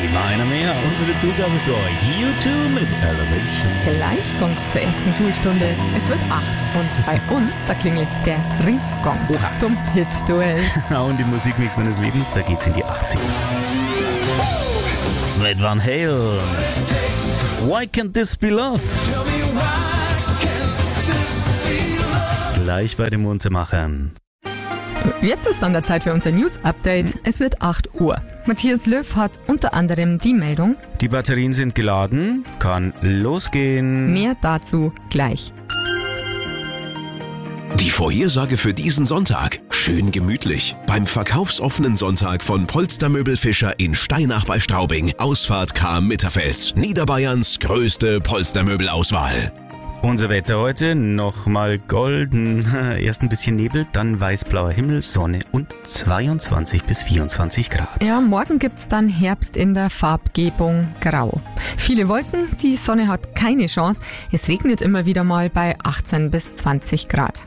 Immer einer mehr. Unsere Zugabe für euch. YouTube mit Elevation. Gleich kommt's zur ersten Schulstunde. Es wird 8 und bei uns, da klingelt der Ringgong zum Hit-Duell. Und im Musikmix deines Lebens, da geht's in die 80er. Mit Van Halen. Why can't this be love? Gleich bei den Muntermachern. Jetzt ist an der Zeit für unser News-Update. Es wird 8 Uhr. Matthias Löw hat unter anderem die Meldung: Die Batterien sind geladen, kann losgehen. Mehr dazu gleich. Die Vorhersage für diesen Sonntag. Schön gemütlich. Beim verkaufsoffenen Sonntag von Polstermöbel Fischer in Steinach bei Straubing. Ausfahrt Cham-Mitterfels. Niederbayerns größte Polstermöbelauswahl. Unser Wetter heute nochmal golden. Erst ein bisschen Nebel, dann weißblauer Himmel, Sonne und 22 bis 24 Grad. Ja, morgen gibt's dann Herbst in der Farbgebung Grau. Viele Wolken, die Sonne hat keine Chance. Es regnet immer wieder mal bei 18 bis 20 Grad.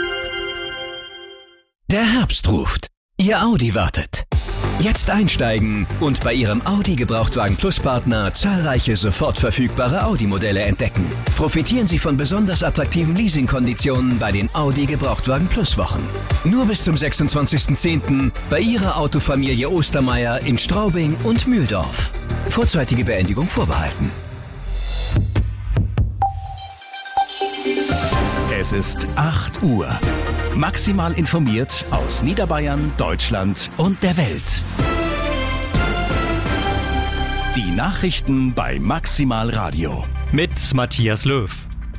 Der Herbst ruft. Ihr Audi wartet. Jetzt einsteigen und bei Ihrem Audi Gebrauchtwagen Plus Partner zahlreiche sofort verfügbare Audi-Modelle entdecken. Profitieren Sie von besonders attraktiven Leasingkonditionen bei den Audi Gebrauchtwagen Plus Wochen. Nur bis zum 26.10. bei Ihrer Autofamilie Ostermeier in Straubing und Mühldorf. Vorzeitige Beendigung vorbehalten. Es ist 8 Uhr. Maximal informiert aus Niederbayern, Deutschland und der Welt. Die Nachrichten bei Maximal Radio. Mit Matthias Löw.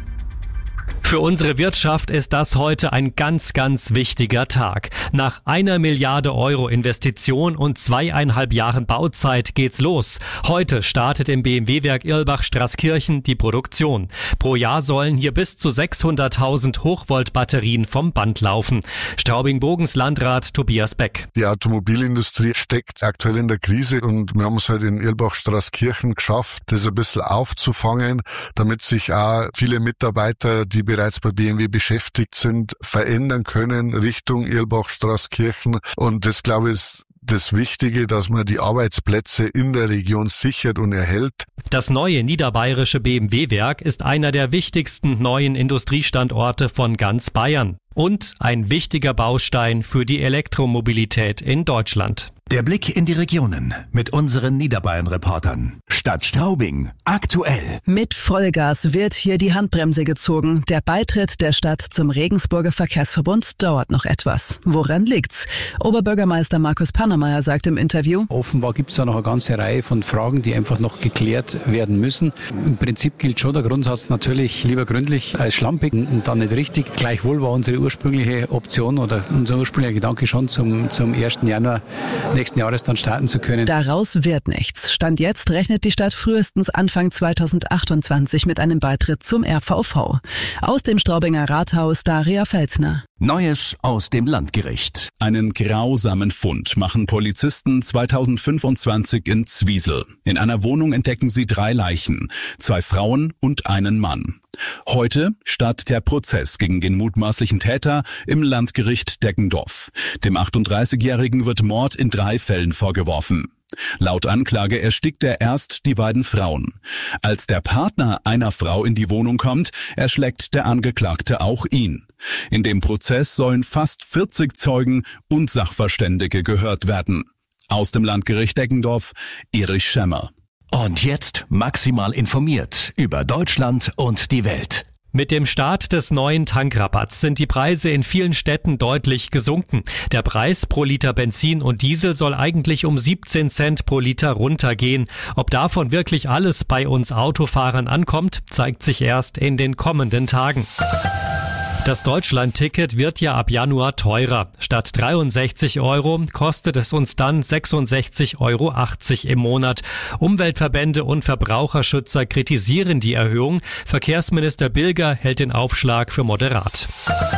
Für unsere Wirtschaft ist das heute ein ganz, ganz wichtiger Tag. Nach 1 Milliarde Euro Investition und 2,5 Jahren Bauzeit geht's los. Heute startet im BMW-Werk Irlbach-Straßkirchen die Produktion. Pro Jahr sollen hier bis zu 600.000 Hochvolt-Batterien vom Band laufen. Straubing-Bogens Landrat Tobias Beck. Die Automobilindustrie steckt aktuell in der Krise und wir haben es halt in Irlbach-Straßkirchen geschafft, das ein bisschen aufzufangen, damit sich auch viele Mitarbeiter, die bereits bei BMW beschäftigt sind, verändern können Richtung Irlbach-Straßkirchen. Und das, glaube ich, ist das Wichtige, dass man die Arbeitsplätze in der Region sichert und erhält. Das neue niederbayerische BMW-Werk ist einer der wichtigsten neuen Industriestandorte von ganz Bayern und ein wichtiger Baustein für die Elektromobilität in Deutschland. Der Blick in die Regionen mit unseren Niederbayern-Reportern. Stadt Straubing, aktuell. Mit Vollgas wird hier die Handbremse gezogen. Der Beitritt der Stadt zum Regensburger Verkehrsverbund dauert noch etwas. Woran liegt's? Oberbürgermeister Markus Pannermeier sagt im Interview: Offenbar gibt es da noch eine ganze Reihe von Fragen, die einfach noch geklärt werden müssen. Im Prinzip gilt schon der Grundsatz natürlich lieber gründlich als schlampig und dann nicht richtig. Gleichwohl war unsere ursprüngliche Option oder unser ursprünglicher Gedanke schon zum 1. Januar nächsten Jahres dann starten zu können. Daraus wird nichts. Stand jetzt rechnet die Stadt frühestens Anfang 2028 mit einem Beitritt zum RVV. Aus dem Straubinger Rathaus Daria Felsner. Neues aus dem Landgericht. Einen grausamen Fund machen Polizisten 2025 in Zwiesel. In einer Wohnung entdecken sie 3 Leichen, 2 Frauen und einen Mann. Heute startet der Prozess gegen den mutmaßlichen Täter im Landgericht Deggendorf. Dem 38-Jährigen wird Mord in 3 Fällen vorgeworfen. Laut Anklage erstickt er erst die beiden Frauen. Als der Partner einer Frau in die Wohnung kommt, erschlägt der Angeklagte auch ihn. In dem Prozess sollen fast 40 Zeugen und Sachverständige gehört werden. Aus dem Landgericht Deggendorf, Erich Schemmer. Und jetzt maximal informiert über Deutschland und die Welt. Mit dem Start des neuen Tankrabatts sind die Preise in vielen Städten deutlich gesunken. Der Preis pro Liter Benzin und Diesel soll eigentlich um 17 Cent pro Liter runtergehen. Ob davon wirklich alles bei uns Autofahrern ankommt, zeigt sich erst in den kommenden Tagen. Das Deutschland-Ticket wird ja ab Januar teurer. Statt 63 Euro kostet es uns dann 66,80 Euro im Monat. Umweltverbände und Verbraucherschützer kritisieren die Erhöhung. Verkehrsminister Bilger hält den Aufschlag für moderat.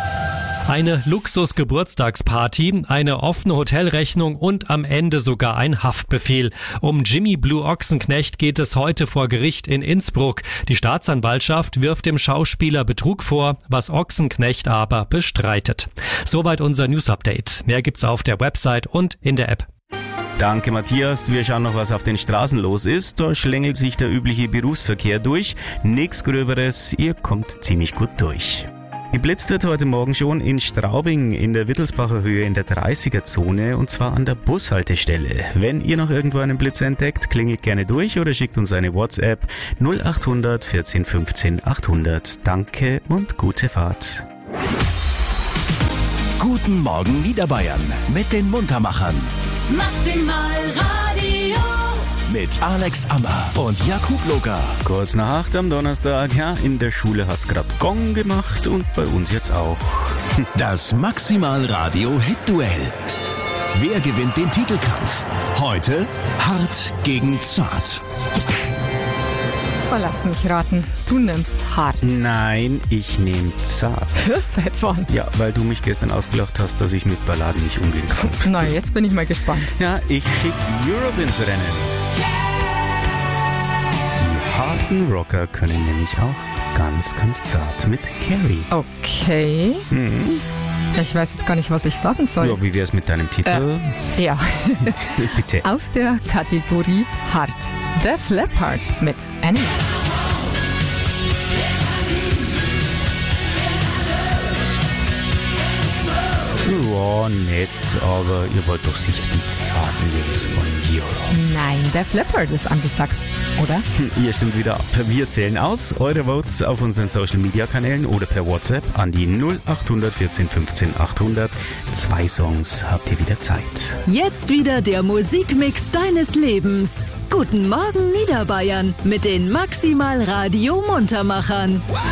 Eine Luxus-Geburtstagsparty, eine offene Hotelrechnung und am Ende sogar ein Haftbefehl. Um Jimmy Blue Ochsenknecht geht es heute vor Gericht in Innsbruck. Die Staatsanwaltschaft wirft dem Schauspieler Betrug vor, was Ochsenknecht aber bestreitet. Soweit unser News-Update. Mehr gibt's auf der Website und in der App. Danke, Matthias. Wir schauen noch, was auf den Straßen los ist. Da schlängelt sich der übliche Berufsverkehr durch. Nichts Gröberes, ihr kommt ziemlich gut durch. Geblitzt wird heute Morgen schon in Straubing in der Wittelsbacher Höhe in der 30er-Zone und zwar an der Bushaltestelle. Wenn ihr noch irgendwo einen Blitz entdeckt, klingelt gerne durch oder schickt uns eine WhatsApp 0800 14 15 800. Danke und gute Fahrt. Guten Morgen Niederbayern mit den Muntermachern. Maximal Radio. Mit Alex Ammer und Jakub Loga. Kurz nach 8 am Donnerstag, ja, in der Schule hat's grad Gong gemacht und bei uns jetzt auch. Das Maximal Radio Hit-Duell. Wer gewinnt den Titelkampf? Heute hart gegen zart. Oh, lass mich raten, du nimmst hart. Nein, ich nehme zart. Seit wann? Ja, weil du mich gestern ausgelacht hast, dass ich mit Balladen nicht umgehen kann. Na, jetzt bin ich mal gespannt. Ja, ich schicke Europe ins Rennen. Die harten Rocker können nämlich auch ganz, ganz zart mit Carrie. Okay. Ich weiß jetzt gar nicht, was ich sagen soll. Ja, wie wär's mit deinem Titel? Ja. Bitte. Aus der Kategorie hart. Def Leppard mit Annie. Ja, nett, aber ihr wollt doch sicher die zarten Jungs von Europe. Nein, Def Leppard ist angesagt, oder? Ihr stimmt wieder ab. Wir zählen aus. Eure Votes auf unseren Social-Media-Kanälen oder per WhatsApp an die 0800 14 15 800. 2 Songs habt ihr wieder Zeit. Jetzt wieder der Musikmix deines Lebens. Guten Morgen Niederbayern mit den Maximal Radio Muntermachern.